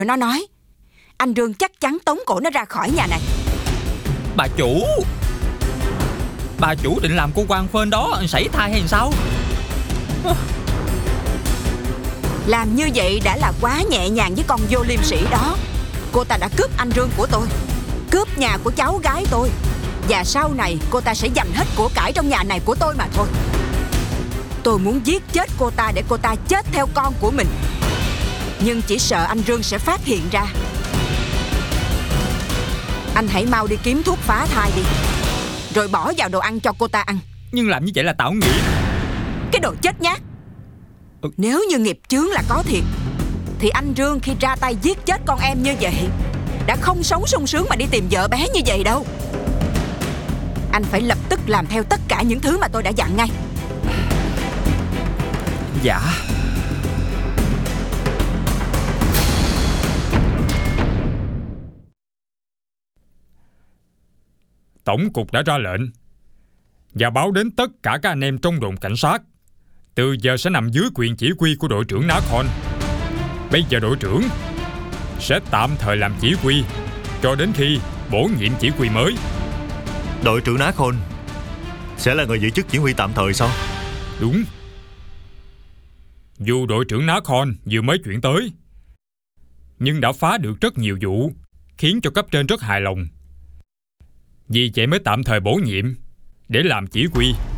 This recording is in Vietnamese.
Nó nói anh Dương chắc chắn tống cổ nó ra khỏi nhà này. Bà chủ định làm cô quan phên đó sảy thai hay sao? Làm như vậy đã là quá nhẹ nhàng với con vô liêm sĩ đó. Cô ta đã cướp anh Dương của tôi, cướp nhà của cháu gái tôi, và sau này cô ta sẽ giành hết của cải trong nhà này của tôi mà thôi. Tôi muốn giết chết cô ta để cô ta chết theo con của mình, nhưng chỉ sợ anh Dương sẽ phát hiện ra. Anh hãy mau đi kiếm thuốc phá thai đi, rồi bỏ vào đồ ăn cho cô ta ăn. Nhưng làm như vậy là tạo nghiệp. Cái đồ chết nhát. Nếu như nghiệp chướng là có thiệt, thì anh Dương khi ra tay giết chết con em như vậy đã không sống sung sướng mà đi tìm vợ bé như vậy đâu. Anh phải lập tức làm theo tất cả những thứ mà tôi đã dặn ngay. Dạ. Tổng cục đã ra lệnh và báo đến tất cả các anh em trong đồn cảnh sát, từ giờ sẽ nằm dưới quyền chỉ huy của đội trưởng Nakhon. Bây giờ đội trưởng sẽ tạm thời làm chỉ huy cho đến khi bổ nhiệm chỉ huy mới. Đội trưởng Nakhon sẽ là người giữ chức chỉ huy tạm thời sao? Đúng. Dù đội trưởng Nakhon vừa mới chuyển tới, nhưng đã phá được rất nhiều vụ, khiến cho cấp trên rất hài lòng. Vì vậy mới tạm thời bổ nhiệm để làm chỉ huy.